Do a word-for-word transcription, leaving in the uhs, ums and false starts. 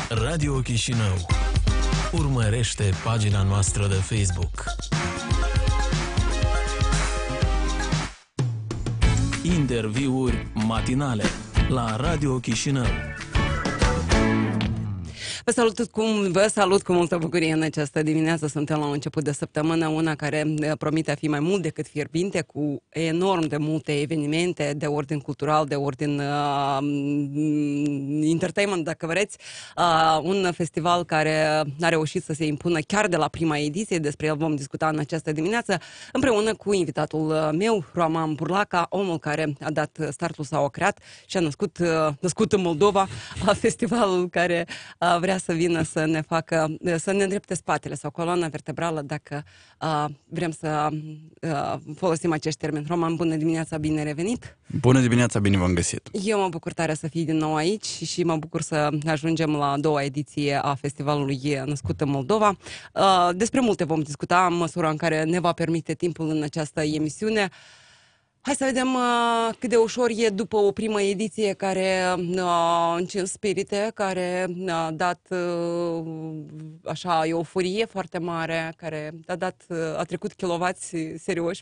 Radio Chișinău. Urmărește pagina noastră de Facebook. Interviuri matinale la Radio Chișinău. Vă salut, cum, vă salut cu multă bucurie în această dimineață. Suntem la un început de săptămână, una care promite a fi mai mult decât fierbinte, cu enorm de multe evenimente de ordin cultural, de ordin uh, entertainment, dacă vreți. Uh, un festival care a reușit să se impună chiar de la prima ediție, despre el vom discuta în această dimineață, împreună cu invitatul meu, Roman Burlaca, omul care a dat startul sau a creat și a născut, uh, născut în Moldova, festivalul care uh, vrea să vină să ne facă, să ne îndrepte spatele sau coloana vertebrală, dacă uh, vrem să uh, folosim acești termeni. Roman, bună dimineața, bine revenit! Bună dimineața, bine v-am găsit! Eu mă bucur tare să fii din nou aici și mă bucur să ajungem la a doua ediție a festivalului Născut în Moldova. Uh, despre multe vom discuta în măsura în care ne va permite timpul în această emisiune. Hai să vedem uh, cât de ușor e după o primă ediție care uh, a încins spirite, care a dat uh, așa euforie foarte mare, care a dat uh, a trecut kilovați serioși